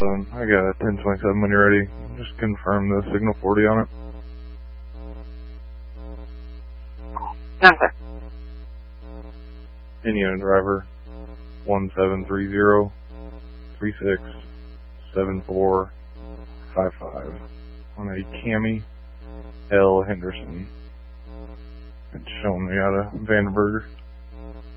I got a 1027 when you're ready. Just confirm the signal 40 on it. Yes, sir. Indiana driver 1730-367455 on a Cami L. Henderson. It's showing me out of Vandenberg.